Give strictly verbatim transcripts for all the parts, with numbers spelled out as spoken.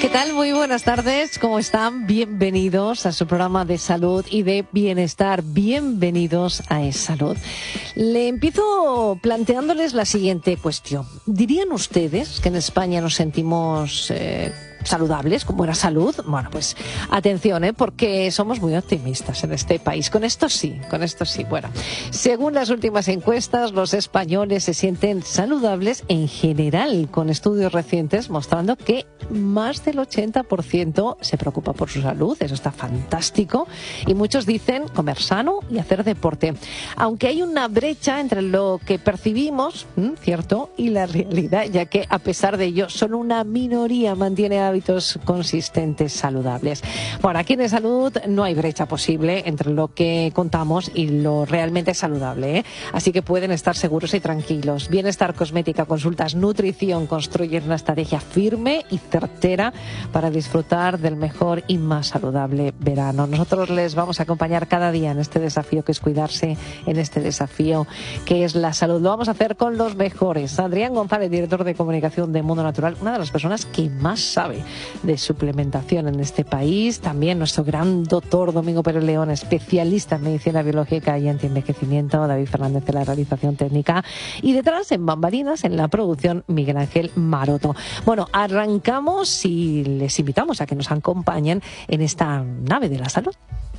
¿Qué tal? Muy buenas tardes. ¿Cómo están? Bienvenidos a su programa de salud y de bienestar. Bienvenidos a Es Salud. Le empiezo planteándoles la siguiente cuestión. ¿Dirían ustedes que en España nos sentimos eh, saludables, con buena salud? Bueno, pues atención, ¿eh? Porque somos muy optimistas en este país. Con esto sí, con esto sí. Bueno, según las últimas encuestas, los españoles se sienten saludables en general, con estudios recientes mostrando que más del ochenta por ciento se preocupa por su salud. Eso está fantástico. Y muchos dicen comer sano y hacer deporte. Aunque hay una brecha entre lo que percibimos, ¿cierto?, y la realidad, ya que a pesar de ello, solo una minoría mantiene hábitos consistentes saludables. Bueno, aquí en Salud no hay brecha posible entre lo que contamos y lo realmente saludable, ¿eh? Así que pueden estar seguros y tranquilos. Bienestar Cosmética, consultas, nutrición, construyen una estrategia firme y certera para disfrutar del mejor y más saludable verano. Nosotros les vamos a acompañar cada día en este desafío que es cuidarse, en este desafío que es la salud. Lo vamos a hacer con los mejores. Adrián González, director de comunicación de Mundo Natural, una de las personas que más sabe de suplementación en este país. También nuestro gran doctor Domingo Pérez León, especialista en medicina biológica y antienvejecimiento. David Fernández de la realización técnica. Y detrás, en bambalinas, en la producción, Miguel Ángel Maroto. Bueno, arrancamos y les invitamos a que nos acompañen en esta nave de la salud.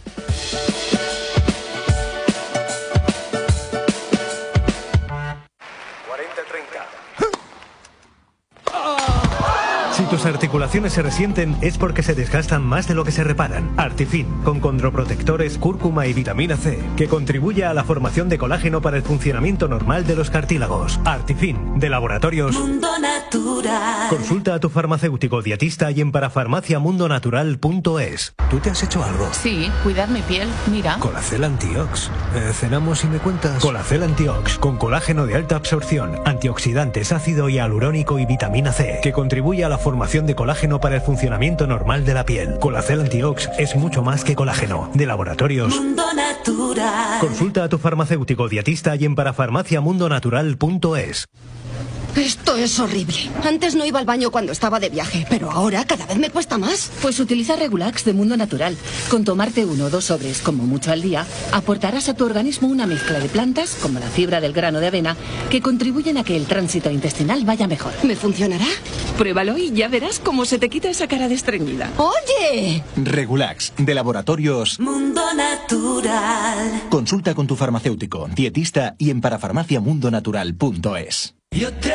Si tus articulaciones se resienten es porque se desgastan más de lo que se reparan. Artifin, con condroprotectores, cúrcuma y vitamina C, que contribuye a la formación de colágeno para el funcionamiento normal de los cartílagos. Artifin, de Laboratorios Mundo Natural. Consulta a tu farmacéutico dietista y en parafarmacia mundo natural punto es. ¿Tú te has hecho algo? Sí, cuidar mi piel, mira. Colacel Antiox. Eh, ¿Cenamos y me cuentas? Colacel Antiox, con colágeno de alta absorción, antioxidantes, ácido hialurónico y vitamina C, que contribuye a la formación de colágeno para el funcionamiento normal de la piel. Colacel Antiox es mucho más que colágeno. De Laboratorios Mundo Natural. Consulta a tu farmacéutico dietista y en parafarmacia mundo natural punto es. Esto es horrible. Antes no iba al baño cuando estaba de viaje, pero ahora cada vez me cuesta más. Pues utiliza Regulax de Mundo Natural. Con tomarte uno o dos sobres, como mucho al día, aportarás a tu organismo una mezcla de plantas, como la fibra del grano de avena, que contribuyen a que el tránsito intestinal vaya mejor. ¿Me funcionará? Pruébalo y ya verás cómo se te quita esa cara de estreñida. ¡Oye! Regulax, de Laboratorios Mundo Natural. Consulta con tu farmacéutico, dietista y en parafarmacia mundo natural punto es. Y otra